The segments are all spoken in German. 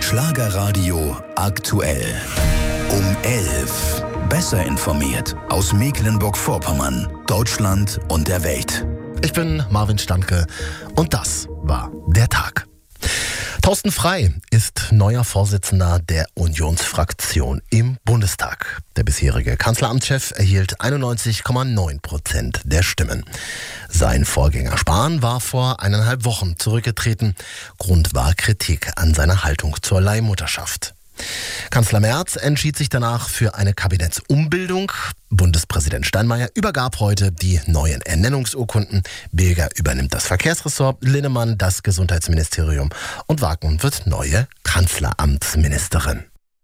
Schlagerradio aktuell. Um 11. Besser informiert aus Mecklenburg-Vorpommern, Deutschland und der Welt. Ich bin Marvin Standke und das war der Tag. Thorsten Frey ist neuer Vorsitzender der Unionsfraktion im Bundestag. Der bisherige Kanzleramtschef erhielt 91,9% der Stimmen. Sein Vorgänger Spahn war vor 1,5 Wochen zurückgetreten. Grund war Kritik an seiner Haltung zur Leihmutterschaft. Kanzler Merz entschied sich danach für eine Kabinettsumbildung. Bundespräsident Steinmeier übergab heute die neuen Ernennungsurkunden. Bilger übernimmt das Verkehrsressort, Linnemann das Gesundheitsministerium und Wagen wird neue Kanzleramtsministerin.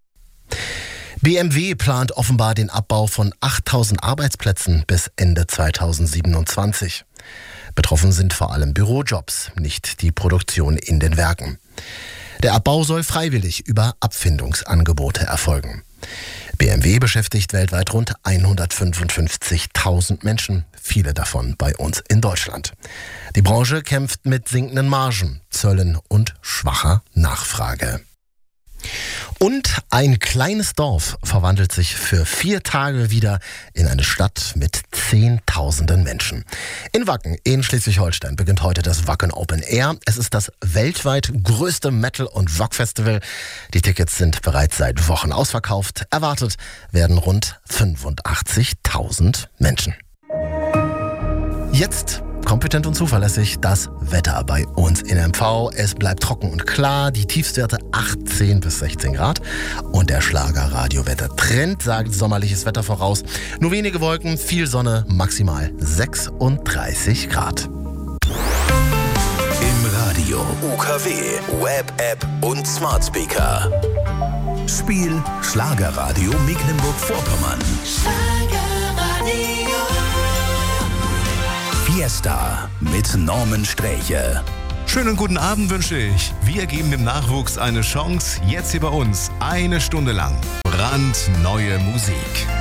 BMW plant offenbar den Abbau von 8.000 Arbeitsplätzen bis Ende 2027. Betroffen sind vor allem Bürojobs, nicht die Produktion in den Werken. Der Abbau soll freiwillig über Abfindungsangebote erfolgen. BMW beschäftigt weltweit rund 155.000 Menschen, viele davon bei uns in Deutschland. Die Branche kämpft mit sinkenden Margen, Zöllen und schwacher Nachfrage. Und ein kleines Dorf verwandelt sich für 4 Tage wieder in eine Stadt mit Zehntausenden Menschen. In Wacken in Schleswig-Holstein beginnt heute das Wacken Open Air. Es ist das weltweit größte Metal- und Rock-Festival. Die Tickets sind bereits seit Wochen ausverkauft. Erwartet werden rund 85.000 Menschen. Jetzt kompetent und zuverlässig das Wetter bei uns in MV. Es bleibt trocken und klar, die Tiefstwerte 18 bis 16 Grad. Und der Schlagerradiowetter-Trend sagt sommerliches Wetter voraus. Nur wenige Wolken, viel Sonne, maximal 36 Grad. Im Radio, UKW, Web-App und Smartspeaker. Spiel Schlagerradio Mecklenburg-Vorpommern. Fiesta mit Norman Sträche. Schönen guten Abend wünsche ich. Wir geben dem Nachwuchs eine Chance. Jetzt hier bei uns 1 Stunde lang brandneue Musik.